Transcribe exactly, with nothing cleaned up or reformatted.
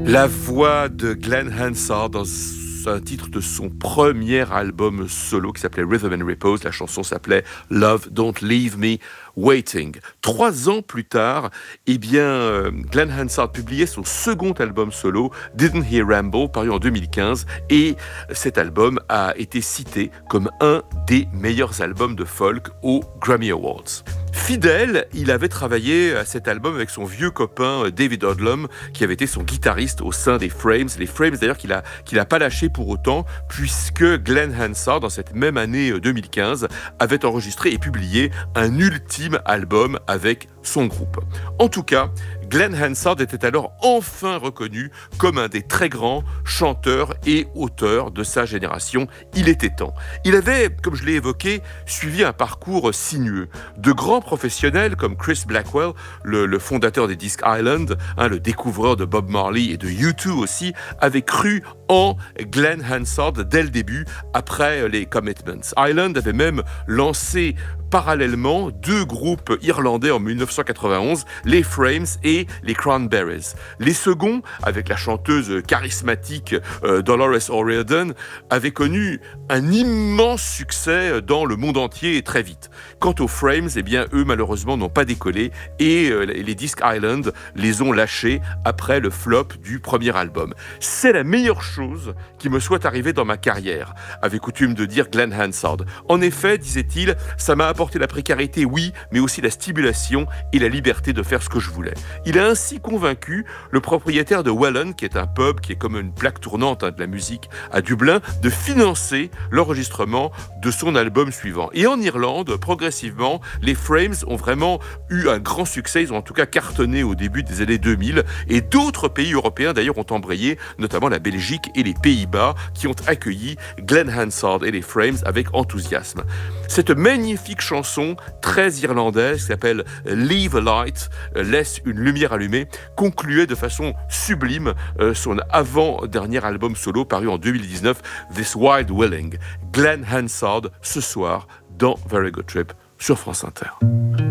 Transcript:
La voix de Glen Hansard dans un titre de son premier album solo qui s'appelait Rhythm and Repose. La chanson s'appelait Love Don't Leave Me Waiting. Trois ans plus tard, eh bien, euh, Glen Hansard publiait son second album solo, Didn't He Ramble, paru en deux mille quinze, et cet album a été cité comme un des meilleurs albums de folk aux Grammy Awards. Fidèle, il avait travaillé à cet album avec son vieux copain David Odlum, qui avait été son guitariste au sein des Frames. Les Frames, d'ailleurs, qu'il a, qu'il a pas lâché pour autant, puisque Glen Hansard, dans cette même année deux mille quinze, avait enregistré et publié un ultime album avec son groupe. En tout cas, Glen Hansard était alors enfin reconnu comme un des très grands chanteurs et auteurs de sa génération. Il était temps. Il avait, comme je l'ai évoqué, suivi un parcours sinueux. De grands professionnels comme Chris Blackwell, le, le fondateur des Disc Island, hein, le découvreur de Bob Marley et de U deux aussi, avaient cru en Glen Hansard dès le début, après les Commitments. Island avait même lancé parallèlement deux groupes irlandais en dix-neuf cent quatre-vingt-onze, les Frames et les Cranberries. Les seconds, avec la chanteuse charismatique euh, Dolores O'Riordan, avaient connu un immense succès dans le monde entier et très vite. Quant aux Frames, eh bien, eux, malheureusement, n'ont pas décollé et euh, les Disc Island les ont lâchés après le flop du premier album. C'est la meilleure chose qui me soit arrivée dans ma carrière, avait coutume de dire Glen Hansard. En effet, disait-il, ça m'a apporté la précarité, oui, mais aussi la stimulation et la liberté de faire ce que je voulais. Il a ainsi convaincu le propriétaire de Welland, qui est un pub qui est comme une plaque tournante hein, de la musique à Dublin, de financer l'enregistrement de son album suivant. Et en Irlande, progressivement, les Frames ont vraiment eu un grand succès. Ils ont en tout cas cartonné au début des années deux mille. Et d'autres pays européens, d'ailleurs, ont embrayé, notamment la Belgique et les Pays-Bas, qui ont accueilli Glen Hansard et les Frames avec enthousiasme. Cette magnifique chanson très irlandaise qui s'appelle Leave a Light, laisse une lumière allumée, concluait de façon sublime euh, son avant-dernier album solo paru en deux mille dix-neuf, This Wild Willing. Glen Hansard, ce soir, dans Very Good Trip sur France Inter.